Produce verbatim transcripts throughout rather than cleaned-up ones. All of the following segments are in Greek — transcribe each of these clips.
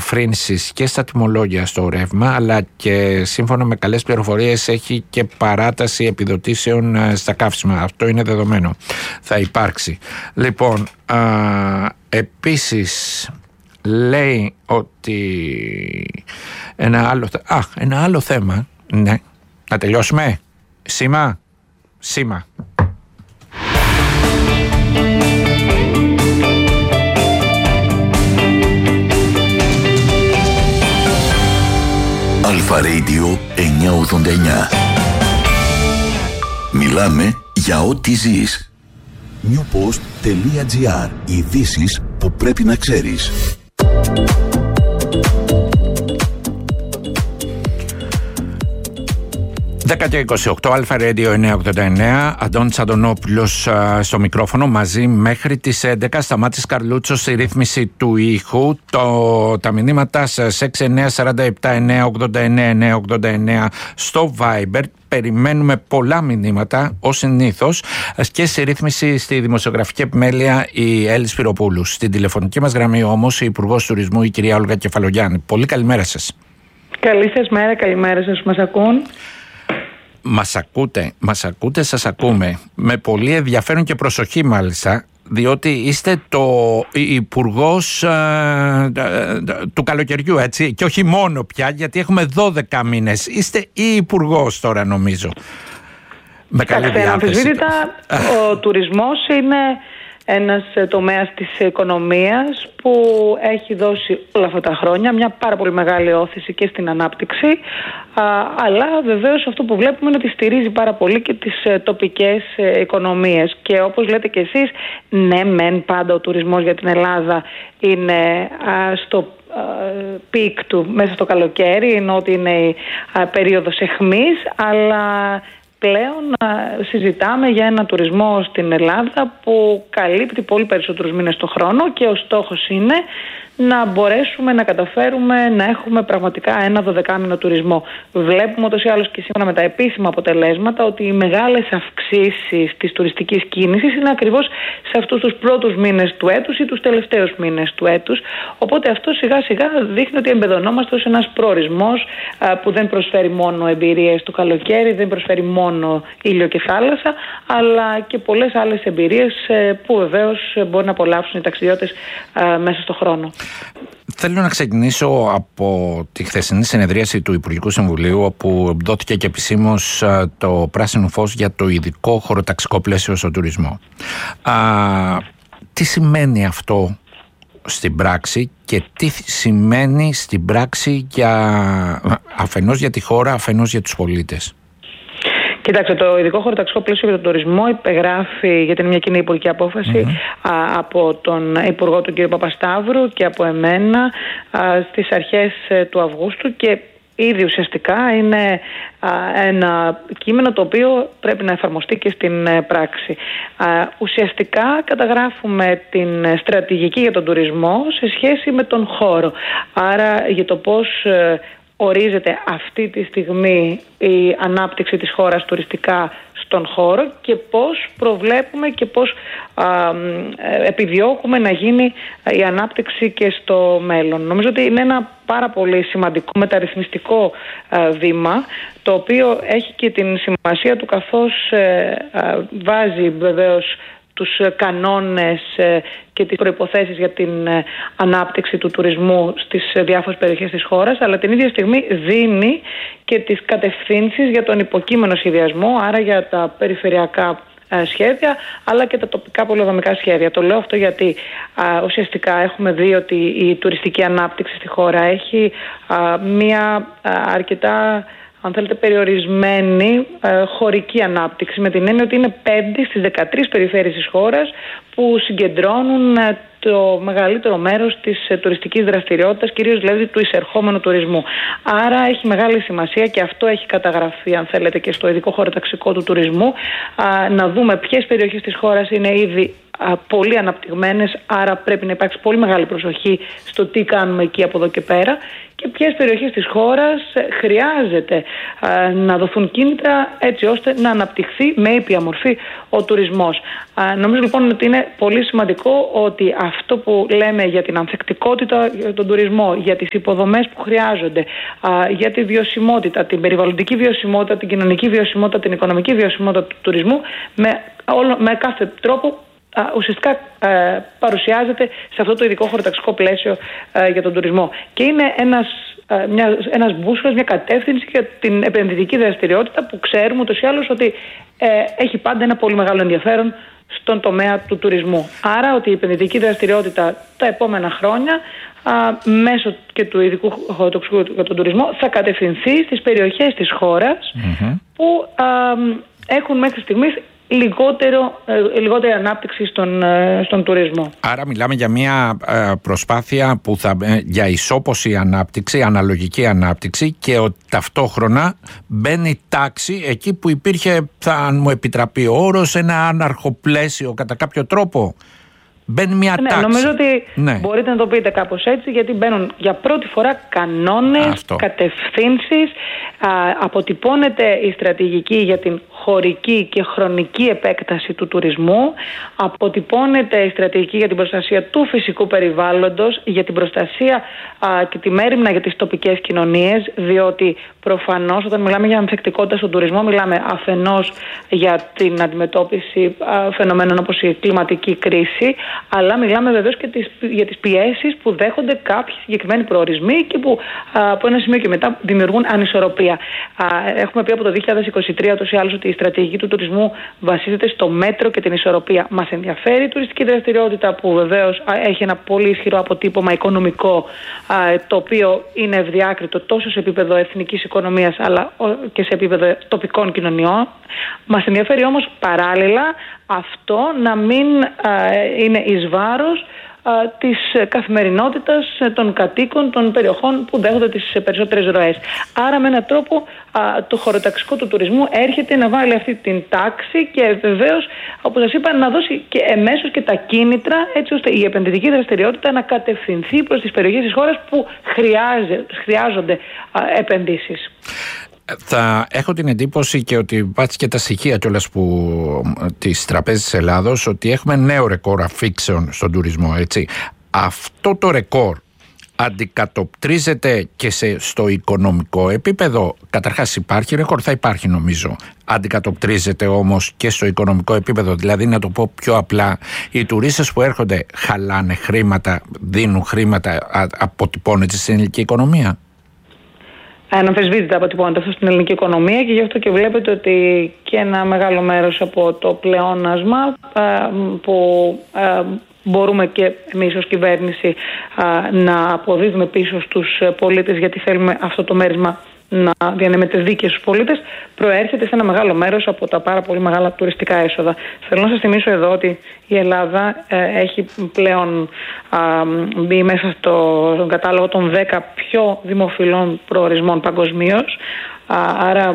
ελαφρύνσεις και στα τιμολόγια στο ρεύμα, αλλά και σύμφωνα με καλές πληροφορίες έχει και παράταση επιδοτήσεων στα καύσιμα. Αυτό είναι δεδομένο. Θα υπάρξει. Λοιπόν, α, επίσης λέει ότι ένα άλλο, α, ένα άλλο θέμα, ναι, να τελειώσουμε. Σήμα, σήμα. Αλφα Radio εννιακόσια ογδόντα εννιά. Μιλάμε για ό,τι ζεις. newpost.gr. Ειδήσεις που πρέπει να ξέρεις. δέκα και είκοσι οκτώ, Αλφα Radio εννιακόσια ογδόντα εννέα, Αντώνης Αντωνόπουλος στο μικρόφωνο, μαζί μέχρι τις έντεκα. Σταμάτης Καρλούτσος στη ρύθμιση του ήχου. Το, τα μηνύματά σας έξι εννέα τέσσερα επτά εννέα ογδόντα εννέα εννέα ογδόντα εννέα στο Viber. Περιμένουμε πολλά μηνύματα ως συνήθως, και στη ρύθμιση στη δημοσιογραφική επιμέλεια η Έλλη Σπυροπούλου. Στην τηλεφωνική μας γραμμή όμως η Υπουργός Τουρισμού, η κυρία Όλγα Κεφαλογιάννη. Πολύ καλημέρα σας. Καλή σας μέρα, καλημέρα σας που μας ακούν. Μας ακούτε, μας ακούτε, σας ακούμε. Με πολύ ενδιαφέρον και προσοχή μάλιστα, διότι είστε το υπουργός ε, του καλοκαιριού, έτσι, και όχι μόνο πια, γιατί έχουμε δώδεκα μήνες. Είστε η υπουργός τώρα, νομίζω. Με καλή διάθεση. Αμφισβήτητα, ο τουρισμός είναι ένας τομέας της οικονομίας που έχει δώσει όλα αυτά τα χρόνια μια πάρα πολύ μεγάλη όθηση και στην ανάπτυξη, α, αλλά βεβαίως αυτό που βλέπουμε είναι ότι στηρίζει πάρα πολύ και τις ε, τοπικές ε, οικονομίες. Και όπως λέτε και εσείς, ναι μεν πάντα ο τουρισμός για την Ελλάδα είναι α, στο πικ του μέσα στο καλοκαίρι, ενώ ότι είναι η α, περίοδος αιχμής, αλλά πλέον συζητάμε για ένα τουρισμό στην Ελλάδα που καλύπτει πολύ περισσότερους μήνες το χρόνο, και ο στόχος είναι να μπορέσουμε να καταφέρουμε να έχουμε πραγματικά ένα δωδεκάμηνο τουρισμό. Βλέπουμε ούτως ή άλλως και σήμερα με τα επίσημα αποτελέσματα ότι οι μεγάλες αυξήσεις της τουριστικής κίνησης είναι ακριβώς σε αυτούς τους πρώτους μήνες του έτους ή τους τελευταίους μήνες του έτους. Οπότε αυτό σιγά σιγά δείχνει ότι εμπεδωνόμαστε ως ένας προορισμός α, που δεν προσφέρει μόνο εμπειρίες του καλοκαίρι, δεν προσφέρει μόνο ήλιο και θάλασσα, αλλά και πολλές άλλες εμπειρίες ε, που βεβαίως μπορεί να απολαύσουν οι ταξιδιώτες α, μέσα στον χρόνο. Θέλω να ξεκινήσω από τη χθεσινή συνεδρίαση του Υπουργικού Συμβουλίου, όπου δόθηκε και επισήμως το πράσινο φως για το ειδικό χωροταξικό πλαίσιο στον τουρισμό. Α, τι σημαίνει αυτό στην πράξη και τι σημαίνει στην πράξη για, αφενός για τη χώρα, αφενός για τους πολίτες? Κοιτάξτε, το ειδικό χωροταξικό πλαίσιο για τον τουρισμό υπεγράφει, γιατί είναι μια κοινή υπουργική απόφαση, mm-hmm. α, από τον Υπουργό του κ. Παπασταύρου και από εμένα α, στις αρχές ε, του Αυγούστου, και ήδη ουσιαστικά είναι α, ένα κείμενο το οποίο πρέπει να εφαρμοστεί και στην ε, πράξη. Α, ουσιαστικά καταγράφουμε την στρατηγική για τον τουρισμό σε σχέση με τον χώρο. Άρα για το πώς ε, ορίζεται αυτή τη στιγμή η ανάπτυξη της χώρας τουριστικά στον χώρο και πώς προβλέπουμε και πώς α, επιδιώκουμε να γίνει η ανάπτυξη και στο μέλλον. Νομίζω ότι είναι ένα πάρα πολύ σημαντικό μεταρρυθμιστικό α, βήμα, το οποίο έχει και την σημασία του καθώς ε, α, βάζει βεβαίως τους κανόνες και τις προϋποθέσεις για την ανάπτυξη του τουρισμού στις διάφορες περιοχές της χώρας, αλλά την ίδια στιγμή δίνει και τις κατευθύνσεις για τον υποκείμενο σχεδιασμό, άρα για τα περιφερειακά σχέδια, αλλά και τα τοπικά πολεοδομικά σχέδια. Το λέω αυτό γιατί α, ουσιαστικά έχουμε δει ότι η τουριστική ανάπτυξη στη χώρα έχει α, μια α, αρκετά, αν θέλετε, περιορισμένη ε, χωρική ανάπτυξη, με την έννοια ότι είναι πέντε στις δεκατρείς περιφέρειες της χώρας που συγκεντρώνουν ε, το μεγαλύτερο μέρος της ε, τουριστικής δραστηριότητας, κυρίως δηλαδή του εισερχόμενου τουρισμού. Άρα έχει μεγάλη σημασία, και αυτό έχει καταγραφεί, αν θέλετε, και στο ειδικό χωροταξικό του τουρισμού, α, να δούμε ποιες περιοχές της χώρας είναι ήδη πολύ αναπτυγμένες, άρα πρέπει να υπάρξει πολύ μεγάλη προσοχή στο τι κάνουμε εκεί από εδώ και πέρα και ποιες περιοχές της χώρας χρειάζεται α, να δοθούν κίνητρα έτσι ώστε να αναπτυχθεί με ήπια μορφή ο τουρισμός. Α, νομίζω λοιπόν ότι είναι πολύ σημαντικό ότι αυτό που λέμε για την ανθεκτικότητα για τον τουρισμό, για τις υποδομές που χρειάζονται, α, για τη βιωσιμότητα, την περιβαλλοντική βιωσιμότητα, την κοινωνική βιωσιμότητα, την οικονομική βιωσιμότητα του τουρισμού, με, όλο, με κάθε τρόπο Α, ουσιαστικά ε, παρουσιάζεται σε αυτό το ειδικό χωροταξικό πλαίσιο ε, για τον τουρισμό. Και είναι ένας, ε, μια, ένας μπούσουλας, μια κατεύθυνση για την επενδυτική δραστηριότητα που ξέρουμε ούτως ή άλλως ότι ε, έχει πάντα ένα πολύ μεγάλο ενδιαφέρον στον τομέα του τουρισμού. Άρα ότι η επενδυτική δραστηριότητα τα επόμενα χρόνια α, μέσω και του ειδικού χωροταξικού για τον τουρισμό θα κατευθυνθεί στις περιοχές της χώρας mm-hmm. που α, έχουν μέχρι στιγμής Λιγότερο, λιγότερη ανάπτυξη στον, στον τουρισμό. Άρα μιλάμε για μια προσπάθεια που θα, για ισόποση ανάπτυξη, αναλογική ανάπτυξη και ότι ταυτόχρονα μπαίνει τάξη εκεί που υπήρχε, θα αν μου επιτραπεί ο όρος, ένα άναρχο πλαίσιο κατά κάποιο τρόπο. Μπαίνει μια ναι, τάξη. Νομίζω ότι ναι. μπορείτε να το πείτε κάπως έτσι, γιατί μπαίνουν για πρώτη φορά κανόνες, κατευθύνσεις, α, αποτυπώνεται η στρατηγική για την χωρική και χρονική επέκταση του τουρισμού, αποτυπώνεται η στρατηγική για την προστασία του φυσικού περιβάλλοντος, για την προστασία α, και τη μέριμνα για τις τοπικές κοινωνίες, διότι προφανώς όταν μιλάμε για ανθεκτικότητα στον τουρισμό μιλάμε αφενός για την αντιμετώπιση α, φαινομένων όπως η κλιματική κρίση, αλλά μιλάμε βεβαίως και τις, για τις πιέσεις που δέχονται κάποιοι συγκεκριμένοι προορισμοί και που α, από ένα σημείο και μετά δημιουργούν ανισορροπία. Α, έχουμε πει από το δύο χιλιάδες είκοσι τρία ούτως ή άλλως ότι η στρατηγική του τουρισμού βασίζεται στο μέτρο και την ισορροπία. Μας ενδιαφέρει η τουριστική δραστηριότητα που βεβαίως α, έχει ένα πολύ ισχυρό αποτύπωμα οικονομικό, α, το οποίο είναι ευδιάκριτο τόσο σε επίπεδο εθνικής οικονομίας αλλά και σε επίπεδο τοπικών κοινωνιών. Μας ενδιαφέρει όμως παράλληλα αυτό να μην α, είναι εις βάρος α, της καθημερινότητας των κατοίκων των περιοχών που δέχονται τις περισσότερες ροές. Άρα με έναν τρόπο α, το χωροταξικό του τουρισμού έρχεται να βάλει αυτή την τάξη και βεβαίως, όπως σας είπα, να δώσει και εμέσως και τα κίνητρα έτσι ώστε η επενδυτική δραστηριότητα να κατευθυνθεί προς τις περιοχές της χώρας που χρειάζονται α, επενδύσεις. Θα έχω την εντύπωση και ότι υπάρχει και τα στοιχεία κιόλας που της Τραπέζης της Ελλάδος ότι έχουμε νέο ρεκόρ αφήξεων στον τουρισμό, έτσι. Αυτό το ρεκόρ αντικατοπτρίζεται και σε, στο οικονομικό επίπεδο. Καταρχάς υπάρχει ρεκόρ, θα υπάρχει νομίζω. Αντικατοπτρίζεται όμως και στο οικονομικό επίπεδο. Δηλαδή, να το πω πιο απλά, οι τουρίστες που έρχονται χαλάνε χρήματα, δίνουν χρήματα, αποτυπώνεται στην ελληνική οικονομία. Αναμφισβήτητα αποτυπώνεται αυτό στην ελληνική οικονομία και γι' αυτό και βλέπετε ότι και ένα μεγάλο μέρος από το πλεόνασμα που μπορούμε και εμείς ως κυβέρνηση να αποδίδουμε πίσω στους πολίτες, γιατί θέλουμε αυτό το μέρισμα να διανέμεται δίκαια στους πολίτες, προέρχεται σε ένα μεγάλο μέρος από τα πάρα πολύ μεγάλα τουριστικά έσοδα. Θέλω να σας θυμίσω εδώ ότι η Ελλάδα ε, έχει πλέον α, μπει μέσα στο, στον κατάλογο των δέκα πιο δημοφιλών προορισμών παγκοσμίως. Α, άρα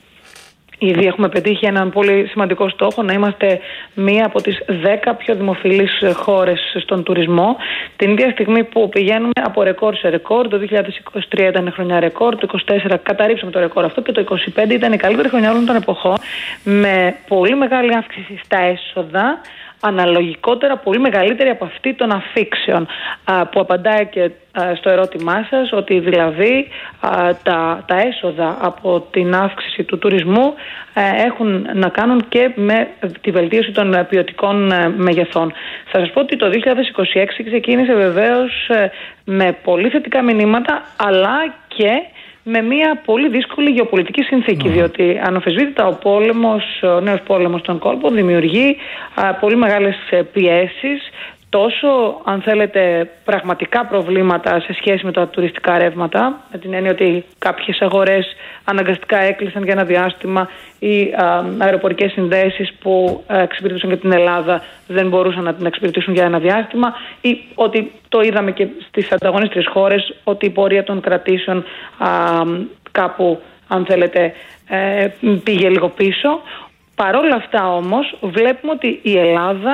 ήδη έχουμε πετύχει έναν πολύ σημαντικό στόχο να είμαστε μία από τις δέκα πιο δημοφιλείς χώρες στον τουρισμό. Την ίδια στιγμή που πηγαίνουμε από ρεκόρ σε ρεκόρ, το δύο χιλιάδες είκοσι τρία ήταν χρονιά ρεκόρ, το είκοσι τέσσερα καταρρίψαμε το ρεκόρ αυτό και το είκοσι πέντε ήταν η καλύτερη χρονιά όλων των εποχών, με πολύ μεγάλη αύξηση στα έσοδα, αναλογικότερα πολύ μεγαλύτερη από αυτή των αφήξεων, που απαντάει και στο ερώτημά σας ότι δηλαδή τα, τα έσοδα από την αύξηση του τουρισμού έχουν να κάνουν και με τη βελτίωση των ποιοτικών μεγεθών. Θα σας πω ότι το δύο χιλιάδες είκοσι έξι ξεκίνησε βεβαίως με πολύ θετικά μηνύματα, αλλά και με μια πολύ δύσκολη γεωπολιτική συνθήκη, mm. διότι αναμφισβήτητα ο πόλεμος, ο νέος πόλεμος στον κόλπο δημιουργεί α, πολύ μεγάλες πιέσεις, τόσο αν θέλετε πραγματικά προβλήματα σε σχέση με τα τουριστικά ρεύματα, με την έννοια ότι κάποιες αγορές αναγκαστικά έκλεισαν για ένα διάστημα ή α, αεροπορικές συνδέσεις που α, εξυπηρετούσαν και την Ελλάδα δεν μπορούσαν να την εξυπηρετήσουν για ένα διάστημα, ή ότι το είδαμε και στις ανταγωνίστριες χώρες ότι η πορεία των κρατήσεων α, κάπου αν θέλετε ε, πήγε λίγο πίσω. Παρόλα αυτά όμως βλέπουμε ότι η Ελλάδα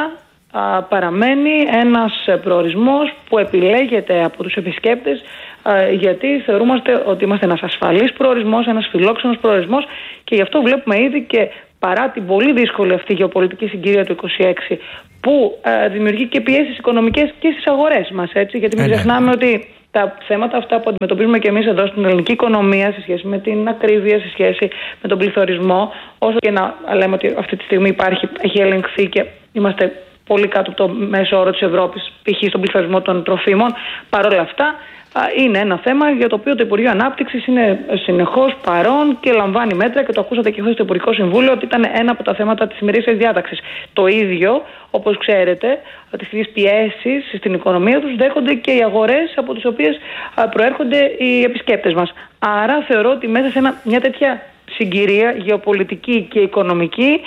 α, παραμένει ένας προορισμός που επιλέγεται από τους επισκέπτες, α, γιατί θεωρούμαστε ότι είμαστε ένας ασφαλής προορισμός, ένας φιλόξενος προορισμός, και γι' αυτό βλέπουμε ήδη και παρά την πολύ δύσκολη αυτή γεωπολιτική συγκυρία του είκοσι έξι, που α, δημιουργεί και πιέσεις οικονομικές και στις αγορές μας, έτσι, γιατί μην ξεχνάμε ότι τα θέματα αυτά που αντιμετωπίζουμε και εμείς εδώ στην ελληνική οικονομία, σε σχέση με την ακρίβεια, σε σχέση με τον πληθωρισμό, όσο και να λέμε ότι αυτή τη στιγμή υπάρχει, έχει ελεγχθεί και είμαστε πολύ κάτω από το μέσο όρο της Ευρώπης, π.χ. στον πληθωρισμό των τροφίμων, παρόλα αυτά είναι ένα θέμα για το οποίο το Υπουργείο Ανάπτυξης είναι συνεχώς παρόν και λαμβάνει μέτρα, και το ακούσατε και χθες στο Υπουργικό Συμβούλιο ότι ήταν ένα από τα θέματα της ημερήσιας διάταξης. Το ίδιο, όπως ξέρετε, τις ίδιες πιέσεις στην οικονομία τους δέχονται και οι αγορές από τις οποίες προέρχονται οι επισκέπτες μας. Άρα θεωρώ ότι μέσα σε ένα, μια τέτοια συγκυρία γεωπολιτική και οικονομική,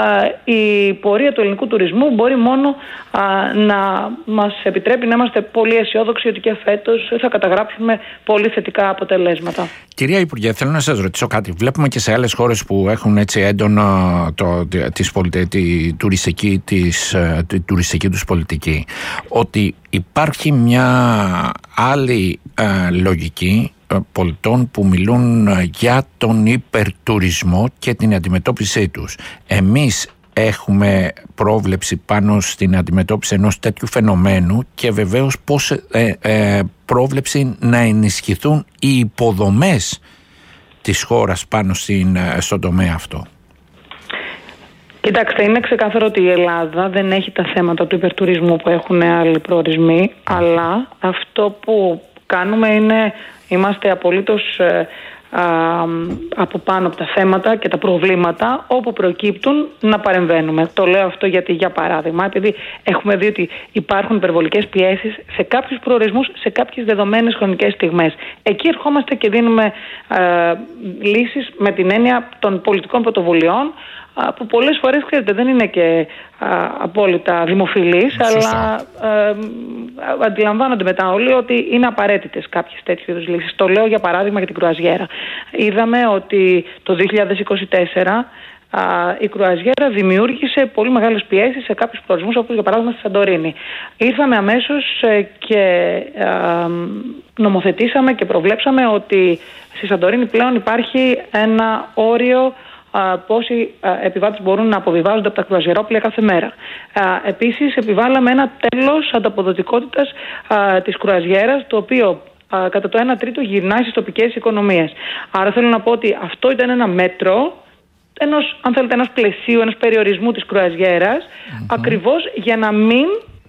η πορεία του ελληνικού τουρισμού μπορεί μόνο να μας επιτρέπει να είμαστε πολύ αισιόδοξοι ότι και φέτος θα καταγράψουμε πολύ θετικά αποτελέσματα. Κυρία Υπουργέ, θέλω να σας ρωτήσω κάτι. Βλέπουμε και σε άλλες χώρες που έχουν έτσι έντονα το, της, τη, τουριστική, της, τη τουριστική τους πολιτική, ότι υπάρχει μια άλλη ε, λογική πολιτών που μιλούν για τον υπερτουρισμό και την αντιμετώπιση τους. Εμείς έχουμε πρόβλεψη πάνω στην αντιμετώπιση ενός τέτοιου φαινομένου και βεβαίως πώς ε, ε, πρόβλεψη να ενισχυθούν οι υποδομές της χώρας πάνω στην, στον τομέα αυτό. Κοιτάξτε, είναι ξεκάθαρο ότι η Ελλάδα δεν έχει τα θέματα του υπερτουρισμού που έχουν άλλοι προορισμοί, αλλά αυτό που κάνουμε είναι, είμαστε απολύτως ε, α, από πάνω από τα θέματα και τα προβλήματα όπου προκύπτουν να παρεμβαίνουμε. Το λέω αυτό γιατί, για παράδειγμα, επειδή έχουμε δει ότι υπάρχουν υπερβολικές πιέσεις σε κάποιους προορισμούς, σε κάποιες δεδομένες χρονικές στιγμές. Εκεί ερχόμαστε και δίνουμε ε, λύσεις με την έννοια των πολιτικών πρωτοβουλειών, που πολλές φορές, ξέρετε, δεν είναι και α, απόλυτα δημοφιλείς, αλλά ε, αντιλαμβάνονται μετά όλοι ότι είναι απαραίτητες κάποιες τέτοιου είδους λύσεις. Το λέω για παράδειγμα για την κρουαζιέρα. Είδαμε ότι το δύο χιλιάδες είκοσι τέσσερα α, η κρουαζιέρα δημιούργησε πολύ μεγάλες πιέσεις σε κάποιους προορισμούς, όπως για παράδειγμα στη Σαντορίνη. Ήρθαμε αμέσως ε, και α, νομοθετήσαμε και προβλέψαμε ότι στη Σαντορίνη πλέον υπάρχει ένα όριο πόσοι επιβάτες μπορούν να αποβιβάζονται από τα κρουαζιερόπλοια κάθε μέρα. Επίσης, επιβάλαμε ένα τέλος ανταποδοτικότητας της κρουαζιέρας, το οποίο κατά το ένα τρίτο γυρνάει στις τοπικές οικονομίες. Άρα θέλω να πω ότι αυτό ήταν ένα μέτρο, ενός, αν θέλετε, ένας πλαισίου, ένας περιορισμού της κρουαζιέρας, mm-hmm. ακριβώς για να μην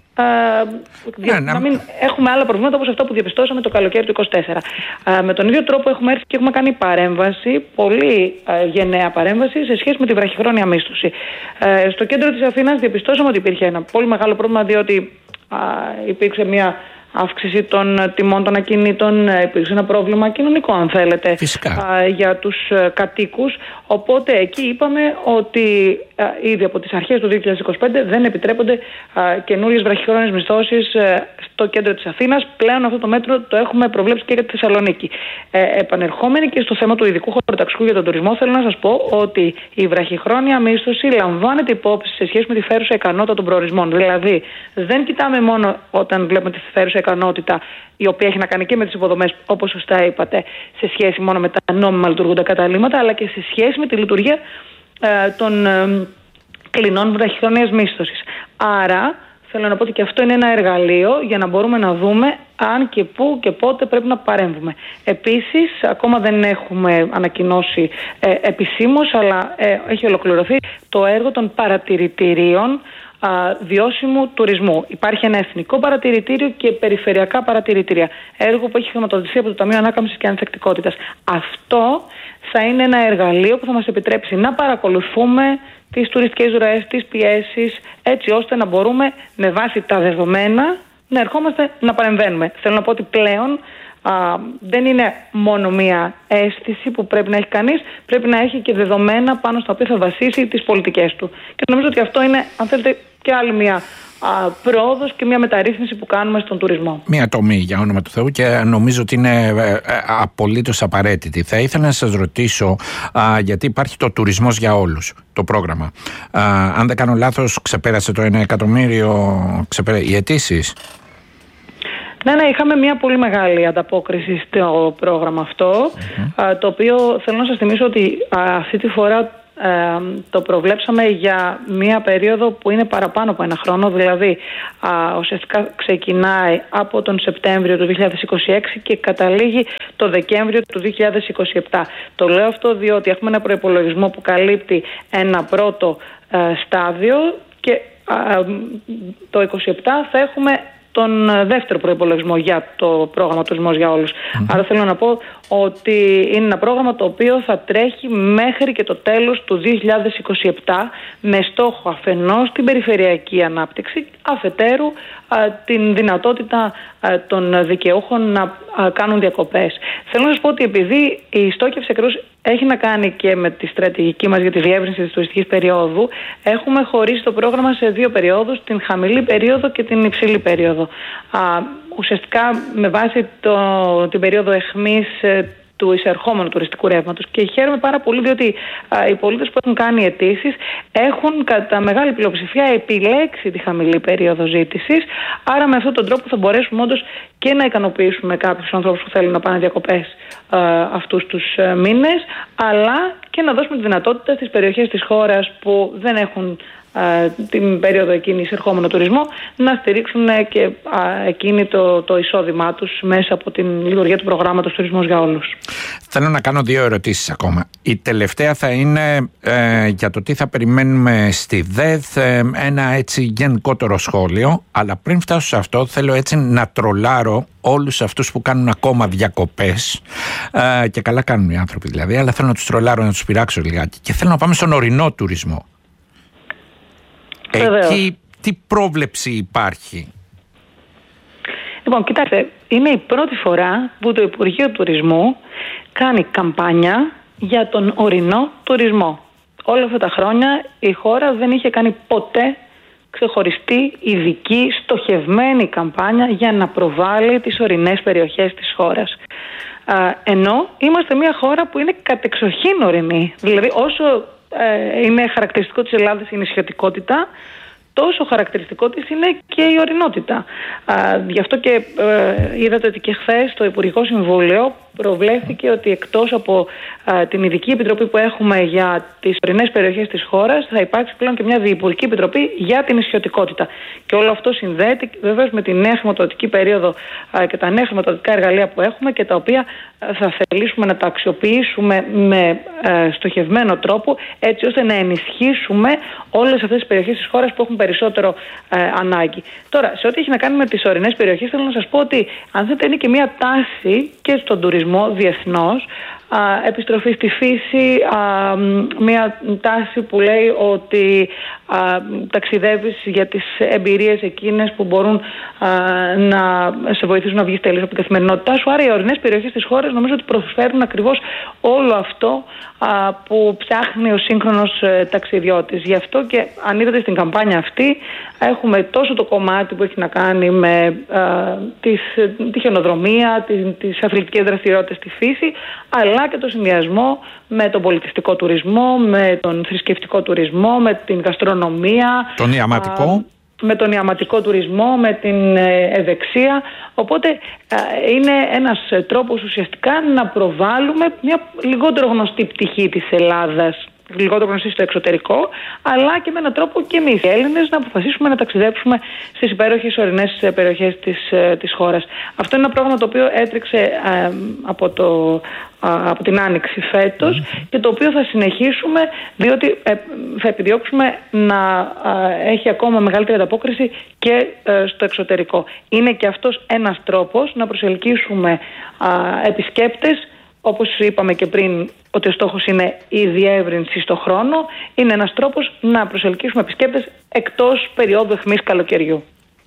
Uh, να μην έχουμε άλλα προβλήματα όπως αυτά που διαπιστώσαμε το καλοκαίρι του είκοσι τέσσερα. Uh, με τον ίδιο τρόπο έχουμε έρθει και έχουμε κάνει παρέμβαση, πολύ uh, γενναία παρέμβαση, σε σχέση με τη βραχυχρόνια μίσθωση. Uh, στο κέντρο της Αθήνας διαπιστώσαμε ότι υπήρχε ένα πολύ μεγάλο πρόβλημα, διότι uh, υπήρξε μια αύξηση των τιμών των ακινήτων, υπήρξε ένα πρόβλημα κοινωνικό, αν θέλετε, α, για τους α, κατοίκους. Οπότε εκεί είπαμε ότι α, ήδη από τις αρχές του δύο χιλιάδες είκοσι πέντε δεν επιτρέπονται καινούριες βραχυχρόνιες μισθώσεις α, στο κέντρο της Αθήνας. Πλέον αυτό το μέτρο το έχουμε προβλέψει και για τη Θεσσαλονίκη. Ε, επανερχόμενοι και στο θέμα του ειδικού χωροταξικού για τον τουρισμό, θέλω να σας πω ότι η βραχυχρόνια μίσθωση λαμβάνεται υπόψη σε σχέση με τη φέρουσα ικανότητα των προορισμών. Δηλαδή, δεν κοιτάμε μόνο όταν βλέπουμε τη φέρουσα ικανότητα, η οποία έχει να κάνει και με τις υποδομές, όπως σωστά είπατε, σε σχέση μόνο με τα νόμιμα λειτουργούντα καταλύματα, αλλά και σε σχέση με τη λειτουργία ε, των ε, κλινών βραχυχρόνιας μίσθωσης. Άρα, θέλω να πω ότι και αυτό είναι ένα εργαλείο για να μπορούμε να δούμε αν και πού και πότε πρέπει να παρέμβουμε. Επίσης, ακόμα δεν έχουμε ανακοινώσει ε, επισήμως, αλλά ε, έχει ολοκληρωθεί το έργο των παρατηρητηρίων α, βιώσιμου τουρισμού. Υπάρχει ένα εθνικό παρατηρητήριο και περιφερειακά παρατηρητήρια. Έργο που έχει χρηματοδοτηθεί από το Ταμείο Ανάκαμψης και Ανθεκτικότητας. Αυτό θα είναι ένα εργαλείο που θα μας επιτρέψει να παρακολουθούμε τις τουριστικές ροές, τις πιέσεις, έτσι ώστε να μπορούμε με βάση τα δεδομένα να ερχόμαστε να παρεμβαίνουμε. Θέλω να πω ότι πλέον α, δεν είναι μόνο μία αίσθηση που πρέπει να έχει κανείς, πρέπει να έχει και δεδομένα πάνω στα οποία θα βασίσει τις πολιτικές του. Και νομίζω ότι αυτό είναι, αν θέλετε, και άλλη μια πρόοδος και μια μεταρρύθμιση που κάνουμε στον τουρισμό. Μια τομή, για όνομα του Θεού, και νομίζω ότι είναι απολύτως απαραίτητη. Θα ήθελα να σας ρωτήσω, α, γιατί υπάρχει το τουρισμός για όλους, το πρόγραμμα. Α, αν δεν κάνω λάθος, ξεπέρασε το ένα εκατομμύριο ξεπέρα... οι αιτήσεις. Ναι, ναι, είχαμε μια πολύ μεγάλη ανταπόκριση στο πρόγραμμα αυτό, mm-hmm. το οποίο θέλω να σας θυμίσω ότι αυτή τη φορά Ε, το προβλέψαμε για μία περίοδο που είναι παραπάνω από ένα χρόνο, δηλαδή α, ουσιαστικά ξεκινάει από τον Σεπτέμβριο του δύο χιλιάδες είκοσι έξι και καταλήγει το Δεκέμβριο του δύο χιλιάδες είκοσι επτά. Το λέω αυτό διότι έχουμε ένα προϋπολογισμό που καλύπτει ένα πρώτο ε, στάδιο και α, το είκοσι επτά θα έχουμε τον δεύτερο προϋπολογισμό για το πρόγραμμα Τουρισμός για Όλους. Mm-hmm. Άρα θέλω να πω ότι είναι ένα πρόγραμμα το οποίο θα τρέχει μέχρι και το τέλος του δύο χιλιάδες είκοσι επτά με στόχο αφενός την περιφερειακή ανάπτυξη, αφετέρου α, την δυνατότητα α, των δικαιούχων να α, κάνουν διακοπές. Θέλω να σας πω ότι επειδή η στόχευση ακριβώς έχει να κάνει και με τη στρατηγική μας για τη διεύρυνση της τουριστικής περίοδου, έχουμε χωρίσει το πρόγραμμα σε δύο περιόδους, την χαμηλή περίοδο και την υψηλή περίοδο. Α, ουσιαστικά με βάση το, την περίοδο αιχμής του εισερχόμενου τουριστικού ρεύματος. Και χαίρομαι πάρα πολύ διότι α, οι πολίτες που έχουν κάνει αιτήσεις έχουν κατά μεγάλη πλειοψηφία επιλέξει τη χαμηλή περίοδο ζήτησης. Άρα με αυτόν τον τρόπο θα μπορέσουμε όντως και να ικανοποιήσουμε κάποιους ανθρώπους που θέλουν να πάνε διακοπές α, αυτούς τους α, μήνες, αλλά και να δώσουμε τη δυνατότητα στις περιοχές της χώρας που δεν έχουν την περίοδο εκείνη εισερχόμενο τουρισμό να στηρίξουν και α, εκείνη το, το εισόδημά τους μέσα από την λειτουργία του προγράμματος Τουρισμός για Όλους. Θέλω να κάνω δύο ερωτήσεις ακόμα. Η τελευταία θα είναι ε, για το τι θα περιμένουμε στη ΔΕΘ, ε, ένα έτσι γενικότερο σχόλιο, αλλά πριν φτάσω σε αυτό θέλω έτσι να τρολάρω όλους αυτούς που κάνουν ακόμα διακοπές, ε, και καλά κάνουν οι άνθρωποι δηλαδή, αλλά θέλω να τους τρολάρω, να τους πειράξω λιγάκι, και θέλω να πάμε στον ορεινό τουρισμό. Εκεί τι πρόβλεψη υπάρχει? Λοιπόν, κοιτάξτε, είναι η πρώτη φορά που το Υπουργείο Τουρισμού κάνει καμπάνια για τον ορεινό τουρισμό. Όλα αυτά τα χρόνια η χώρα δεν είχε κάνει ποτέ ξεχωριστή, ειδική, στοχευμένη καμπάνια για να προβάλλει τις ορεινές περιοχές της χώρας. Α, ενώ είμαστε μια χώρα που είναι κατεξοχήν ορεινή. Δηλαδή όσο ε, είναι χαρακτηριστικό της Ελλάδας η νησιωτικότητα, τόσο χαρακτηριστικό της είναι και η ορεινότητα. Α, γι' αυτό και ε, είδατε ότι και χθες το Υπουργικό Συμβούλιο προβλέφθηκε ότι εκτός από α, την ειδική επιτροπή που έχουμε για τις ορεινές περιοχές της χώρας, θα υπάρξει πλέον και μια διυπουργική επιτροπή για την νησιωτικότητα. Και όλο αυτό συνδέεται βεβαίως με τη νέα χρηματοδοτική περίοδο α, και τα νέα χρηματοδοτικά εργαλεία που έχουμε και τα οποία α, θα θελήσουμε να τα αξιοποιήσουμε με α, στοχευμένο τρόπο, έτσι ώστε να ενισχύσουμε όλες αυτές τις περιοχές της χώρας που έχουν περισσότερο α, ανάγκη. Τώρα, σε ό,τι έχει να κάνει με τις ορεινές περιοχές, θέλω να σας πω ότι αν θέλετε είναι και μια τάση και στον τουρισμό διεθνώς, α, επιστροφή στη φύση, α, μια τάση που λέει ότι α, ταξιδεύεις για τις εμπειρίες εκείνες που μπορούν α, να σε βοηθήσουν να βγεις τελείως από την καθημερινότητά σου. Άρα οι ορεινές περιοχές της χώρας νομίζω ότι προσφέρουν ακριβώς όλο αυτό α, που ψάχνει ο σύγχρονος ε, ταξιδιώτης. Γι' αυτό και αν είδατε στην καμπάνια αυτή έχουμε τόσο το κομμάτι που έχει να κάνει με α, τις, τη χιονοδρομία, τις, τις αθλητικές δραστηριότητες στη φύση, αλλά και το συνδυασμό με τον πολιτιστικό τουρισμό, με τον θρησκευτικό τουρισμό, με την γαστρονομία, τον ιαματικό, α, με τον ιαματικό τουρισμό, με την ευεξία. Οπότε α, είναι ένας τρόπος ουσιαστικά να προβάλλουμε μια λιγότερο γνωστή πτυχή της Ελλάδας, λιγότερο γνωστή στο εξωτερικό, αλλά και με έναν τρόπο και εμείς οι Έλληνες να αποφασίσουμε να ταξιδέψουμε στις υπέροχες ορεινές περιοχές της, της χώρας. Αυτό είναι ένα πρόγραμμα το οποίο έτρεξε ε, από, το, α, από την Άνοιξη φέτος mm. και το οποίο θα συνεχίσουμε, διότι ε, θα επιδιώξουμε να α, έχει ακόμα μεγαλύτερη ανταπόκριση και ε, στο εξωτερικό. Είναι και αυτός ένας τρόπος να προσελκύσουμε α, επισκέπτες. Όπως είπαμε και πριν ότι ο στόχος είναι η διεύρυνση στο χρόνο, είναι ένας τρόπος να προσελκύσουμε επισκέπτες εκτός περίοδου αιχμής καλοκαιριού.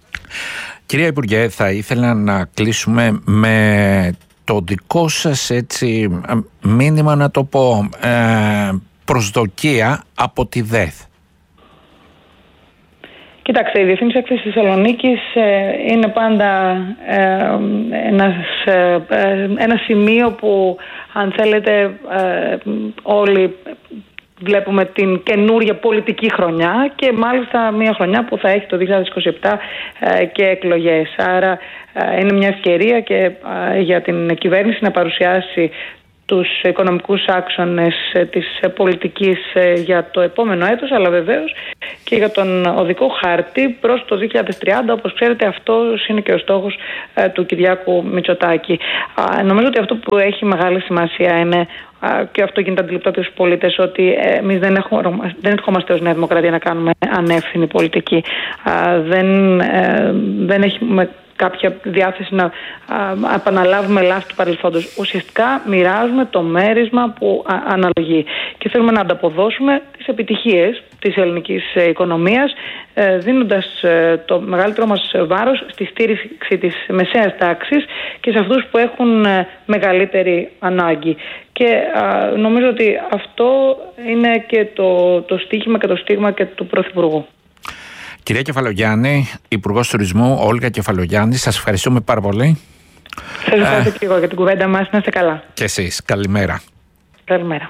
Κυρία Υπουργέ, θα ήθελα να κλείσουμε με το δικό σας έτσι μήνυμα, να το πω, ε, προσδοκία από τη ΔΕΘ. Κοιτάξτε, η Διεθνής Έκθεση της Θεσσαλονίκης ε, είναι πάντα ε, ένας, ε, ένα σημείο που, αν θέλετε, ε, όλοι βλέπουμε την καινούρια πολιτική χρονιά και μάλιστα μια χρονιά που θα έχει το δύο χιλιάδες είκοσι επτά ε, και εκλογές. Άρα ε, είναι μια ευκαιρία και ε, για την κυβέρνηση να παρουσιάσει τους οικονομικούς άξονες της πολιτικής για το επόμενο έτος, αλλά βεβαίως και για τον οδικό χάρτη προς το δύο χιλιάδες τριάντα. Όπως ξέρετε, αυτός είναι και ο στόχος του Κυριάκου Μητσοτάκη. Νομίζω ότι αυτό που έχει μεγάλη σημασία είναι, και αυτό γίνεται αντιληπτό από τους πολίτες, ότι εμείς δεν, έχουμε, δεν ερχόμαστε ως Νέα Δημοκρατία να κάνουμε ανεύθυνη πολιτική. Δεν, δεν έχουμε κάποια διάθεση να α, επαναλάβουμε λάθη του παρελθόντος. Ουσιαστικά μοιράζουμε το μέρισμα που α, αναλογεί και θέλουμε να ανταποδώσουμε τις επιτυχίες της ελληνικής ε, οικονομίας, ε, δίνοντας ε, το μεγαλύτερο μας βάρος στη στήριξη της μεσαίας τάξης και σε αυτούς που έχουν ε, μεγαλύτερη ανάγκη. Και α, νομίζω ότι αυτό είναι και το, το στίχημα και το στίγμα και του Πρωθυπουργού. Κυρία Κεφαλογιάννη, Υπουργός Τουρισμού Όλγα Κεφαλογιάννη, σας ευχαριστούμε πάρα πολύ. Σας ευχαριστώ και εγώ για την κουβέντα μας. Να είστε καλά. Και εσείς. Καλημέρα. Καλημέρα.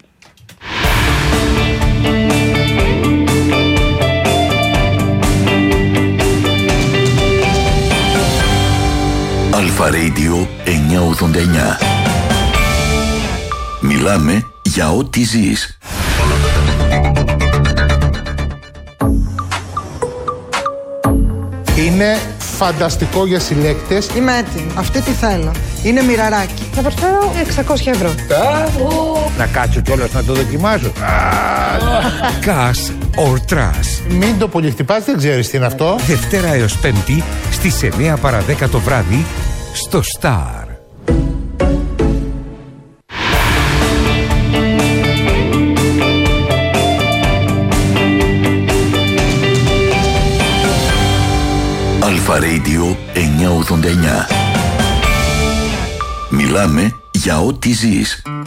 Αλφα Radio εννιακόσια ογδόντα εννιά. Μιλάμε για ό,τι ζεις. Είναι φανταστικό για συλλέκτες. Είμαι έτοιμη. Αυτή τι θέλω. Είναι μοιραράκι. Θα προσφέρω εξακόσια ευρώ. Να κάτσω κιόλας να το δοκιμάσω. Cash or Trash. Μην το πολύ χτυπάς, δεν ξέρεις τι είναι αυτό. Δευτέρα έως Πέμπτη στις εννιά παρά δέκα το βράδυ στο Star. Αλφα Radio εννιακόσια ογδόντα εννιά. Μιλάμε για ό,τι ζεις.